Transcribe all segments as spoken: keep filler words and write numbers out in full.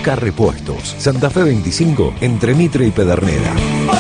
Car Repuestos. Santa Fe veinticinco, entre Mitre y Pedernera.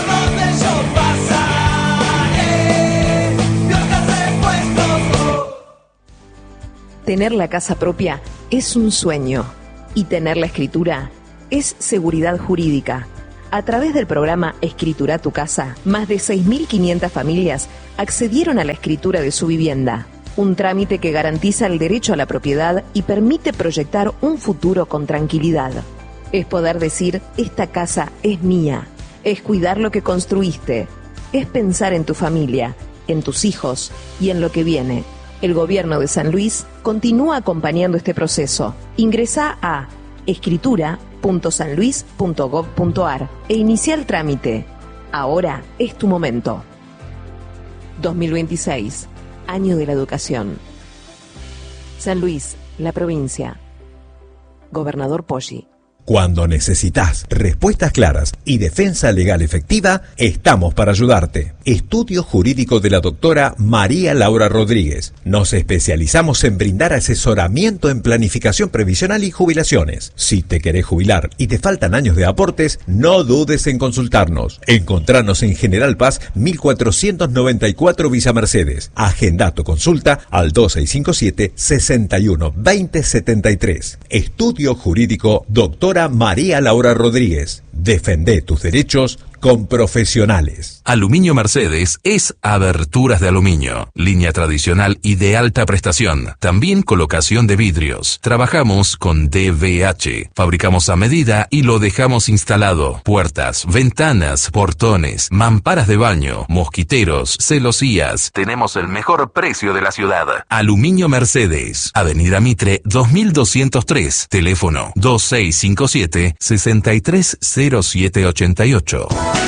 Tener la casa propia es un sueño y tener la escritura es seguridad jurídica. A través del programa Escritura tu Casa, más de seis mil quinientas familias accedieron a la escritura de su vivienda. Un trámite que garantiza el derecho a la propiedad y permite proyectar un futuro con tranquilidad. Es poder decir, esta casa es mía. Es cuidar lo que construiste. Es pensar en tu familia, en tus hijos y en lo que viene. El Gobierno de San Luis continúa acompañando este proceso. Ingresá a escritura punto san luis punto gov punto ar e inicia el trámite. Ahora es tu momento. dos mil veintiséis, Año de la Educación. San Luis, la provincia. Gobernador Poggi. Cuando necesitas respuestas claras y defensa legal efectiva, estamos para ayudarte. Estudio Jurídico de la doctora María Laura Rodríguez. Nos especializamos en brindar asesoramiento en planificación previsional y jubilaciones. Si te querés jubilar y te faltan años de aportes, no dudes en consultarnos. Encontranos en General Paz mil cuatrocientos noventa y cuatro Villa Mercedes. Agenda tu consulta al dos seis cinco siete, seis uno dos cero siete tres. Estudio Jurídico Doctora María Laura Rodríguez. Defende tus derechos con profesionales. Aluminio Mercedes es aberturas de aluminio, línea tradicional y de alta prestación. También colocación de vidrios. Trabajamos con D V H. Fabricamos a medida y lo dejamos instalado. Puertas, ventanas, portones, mamparas de baño, mosquiteros, celosías. Tenemos el mejor precio de la ciudad. Aluminio Mercedes. Avenida Mitre dos mil doscientos tres. Teléfono dos seis cinco siete, seis tres cero siete ocho ocho.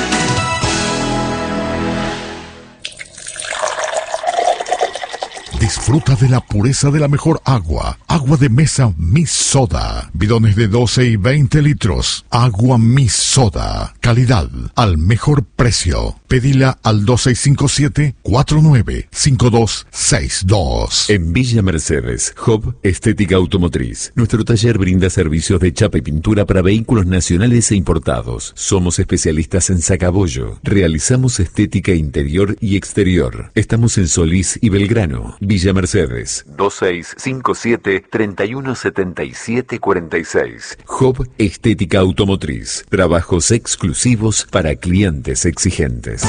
Disfruta de la pureza de la mejor agua. Agua de mesa Mi Soda. Bidones de doce y veinte litros. Agua Mi Soda. Calidad al mejor precio. Pedila al dos seis cinco siete, cuatro nueve cinco dos seis dos. En Villa Mercedes, Hub Estética Automotriz. Nuestro taller brinda servicios de chapa y pintura para vehículos nacionales e importados. Somos especialistas en sacabollo. Realizamos estética interior y exterior. Estamos en Solís y Belgrano. Villa Mercedes, dos seis cinco siete, tres uno siete siete cuatro seis. Hub Estética Automotriz. Trabajos exclusivos para clientes exigentes.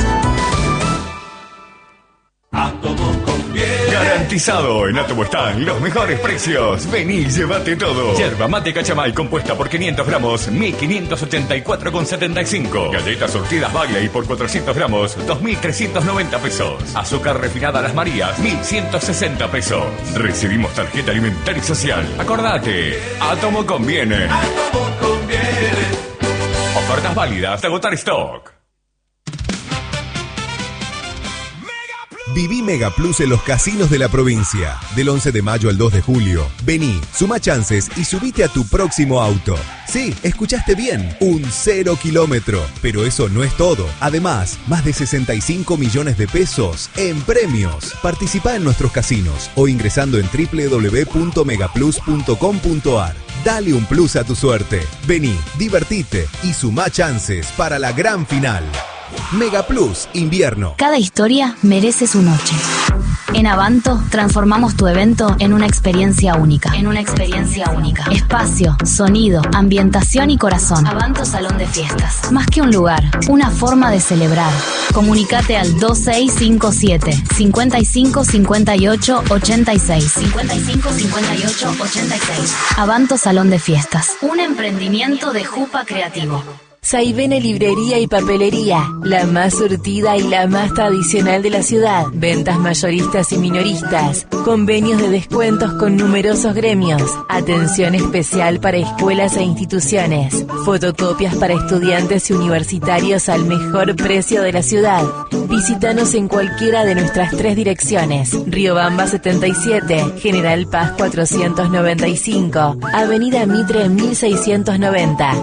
Garantizado en Átomo están los mejores precios. Vení y llévate todo. Yerba mate Cachamay compuesta por quinientos gramos, mil quinientos ochenta y cuatro con setenta y cinco. Galletas surtidas Bagley por cuatrocientos gramos, dos mil trescientos noventa pesos. Azúcar refinada Las Marías, mil ciento sesenta pesos. Recibimos tarjeta alimentaria y social. Acordate, Átomo conviene. Átomo conviene. Ofertas válidas hasta agotar stock. Viví Mega Plus en los casinos de la provincia. Del once de mayo al dos de julio. Vení, suma chances y subite a tu próximo auto. Sí, escuchaste bien, un cero kilómetro. Pero eso no es todo. Además, más de sesenta y cinco millones de pesos en premios. Participá en nuestros casinos o ingresando en doble u doble u doble u punto megaplus punto com punto ar. Dale un plus a tu suerte. Vení, divertite y suma chances para la gran final. Mega Plus Invierno. Cada historia merece su noche. En Avanto transformamos tu evento en una experiencia única. En una experiencia única. Espacio, sonido, ambientación y corazón. Avanto Salón de Fiestas. Más que un lugar, una forma de celebrar. Comunicate al dos seis cinco siete, cinco cinco cinco ocho, ocho seis. cinco cinco cinco ocho, ocho seis. Avanto Salón de Fiestas. Un emprendimiento de Jupa Creativo. Saivene Librería y Papelería, la más surtida y la más tradicional de la ciudad. Ventas mayoristas y minoristas, convenios de descuentos con numerosos gremios, atención especial para escuelas e instituciones, fotocopias para estudiantes y universitarios al mejor precio de la ciudad. Visítanos en cualquiera de nuestras tres direcciones: Riobamba setenta y siete, General Paz cuatrocientos noventa y cinco, Avenida Mitre mil seiscientos noventa.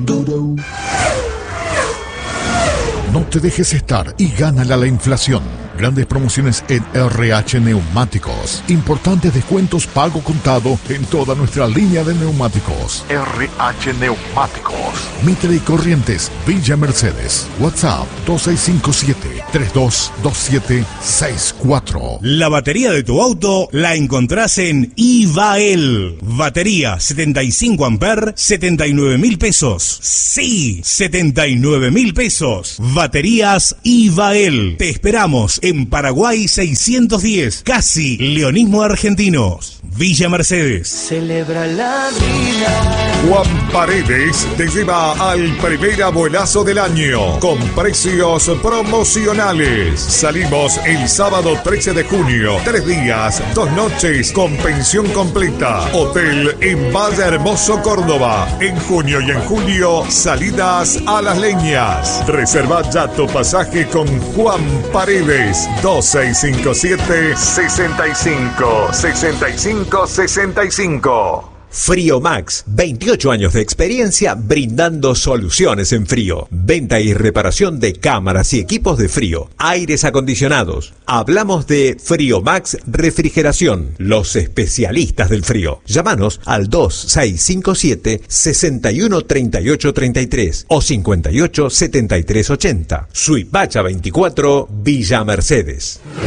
No te dejes estar y gánala la inflación. Grandes promociones en R H Neumáticos. Importantes descuentos pago contado en toda nuestra línea de neumáticos. R H Neumáticos. Mitre y Corrientes, Villa Mercedes. WhatsApp dos seis cinco siete, tres dos dos siete seis cuatro. La batería de tu auto la encontrás en Ivael. Batería setenta y cinco amperes, setenta y nueve mil pesos. Sí, setenta y nueve mil pesos. Baterías Ivael. Te esperamos en Paraguay seiscientos diez, casi Leonismo Argentinos. Villa Mercedes. Celebra la vida. Juan Paredes te lleva al primer abuelazo del año con precios promocionales. Salimos el sábado trece de junio, tres días, dos noches con pensión completa. Hotel en Valle Hermoso, Córdoba. En junio y en julio, salidas a Las Leñas. Reserva ya tu pasaje con Juan Paredes. dos seis cinco siete, sesenta y cinco, sesenta y cinco, sesenta y cinco. Friomax, veintiocho años de experiencia brindando soluciones en frío. Venta y reparación de cámaras y equipos de frío, aires acondicionados. Hablamos de Friomax Refrigeración, los especialistas del frío. Llámanos al dos seis cinco siete, sesenta y uno treinta y ocho treinta y tres o cincuenta y ocho setenta y tres ochenta. Suipacha veinticuatro, Villa Mercedes.